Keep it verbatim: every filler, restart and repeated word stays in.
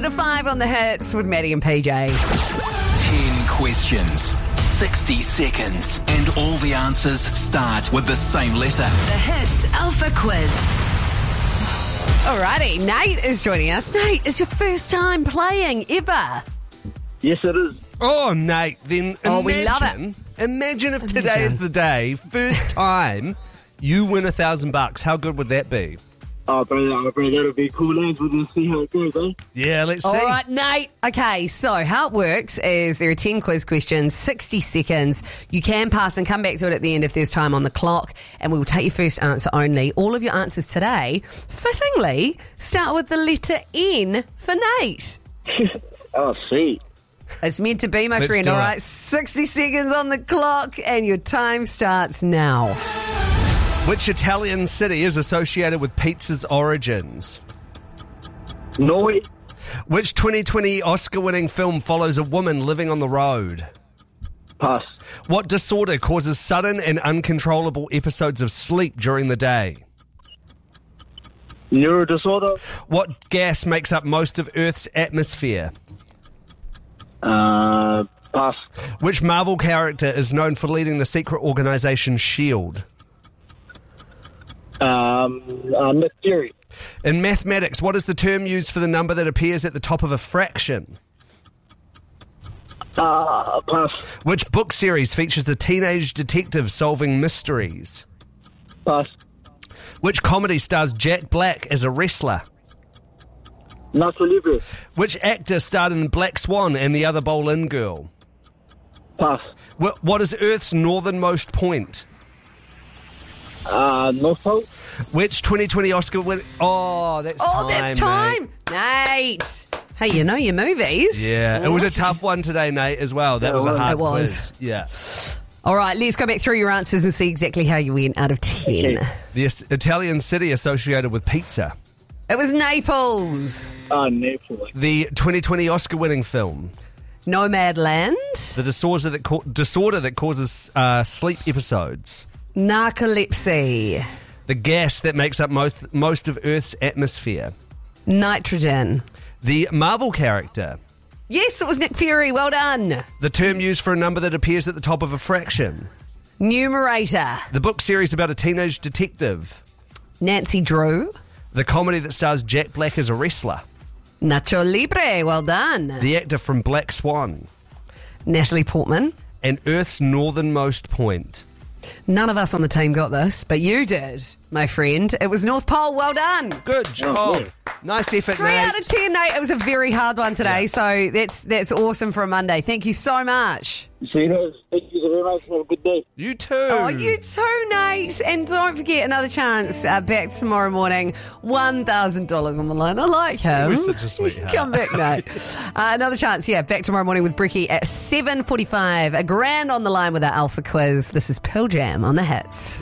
to five on the hits with Maddie and P J. Ten questions, sixty seconds, and all the answers start with the same letter. The Hits Alpha Quiz. Alrighty, Nate is joining us. Nate, it's your first time playing ever. Yes, it is. Oh, Nate, then Oh, imagine, we love it. imagine if today Imagine. is the day, first time, you win a thousand bucks. How good would that be? Oh, bro, oh, bro, that'll be cool. Lads, we'll just see how it goes, eh? Yeah, let's see. All right, Nate. Okay, so how it works is there are ten quiz questions, sixty seconds. You can pass and come back to it at the end if there's time on the clock, and we will take your first answer only. All of your answers today, fittingly, start with the letter N for Nate. Oh, sweet. It's meant to be, my Let's friend. do All it. right, sixty seconds on the clock, and your time starts now. Which Italian city is associated with pizza's origins? Norway. Which twenty twenty Oscar-winning film follows a woman living on the road? Pass. What disorder causes sudden and uncontrollable episodes of sleep during the day? Neuro disorder. What gas makes up most of Earth's atmosphere? Uh, pass. Which Marvel character is known for leading the secret organization SHIELD? Um, uh, Nick Fury. In mathematics, what is the term used for the number that appears at the top of a fraction? Uh, pass. Which book series features the teenage detective solving mysteries? Pass. Which comedy stars Jack Black as a wrestler? Nacho Libre. Which actor starred in Black Swan and the Other Boleyn Girl? Pass. Wh- What is Earth's northernmost point? Uh, North Pole. Which twenty twenty Oscar win? Oh, that's Oh, time. that's mate. time. Nate. Hey, you know your movies. Yeah, it was a tough one today, Nate, as well. That Yeah, was it a was. hard It was. quiz. Yeah. All right, let's go back through your answers and see exactly how you went out of ten. Okay. The is- Italian city associated with pizza. It was Naples. Uh, Naples. The twenty twenty Oscar-winning film. Nomadland. The disorder that ca- disorder that causes uh, sleep episodes. Narcolepsy. The gas that makes up most most of Earth's atmosphere. Nitrogen. The Marvel character. Yes, it was Nick Fury. Well done. The term used for a number that appears at the top of a fraction. Numerator. The book series about a teenage detective. Nancy Drew. The comedy that stars Jack Black as a wrestler. Nacho Libre. Well done. The actor from Black Swan. Natalie Portman. And Earth's northernmost point. None of us on the team got this, but you did, my friend. It was North Pole. Well done. Good job. Nice effort, Three mate. out of ten, Nate. It was a very hard one today, so that's that's awesome for a Monday. Thank you so much. So, you know, thank you very much. Have a good day. You too. Oh, you too, Nate. And don't forget, another chance uh, back tomorrow morning. one thousand dollars on the line. I like him. You're such a sweetheart. Come back, Nate. uh, another chance, yeah, back tomorrow morning with Bricky at seven forty-five. A grand on the line with our Alpha Quiz. This is Pearl Jam on the Hits.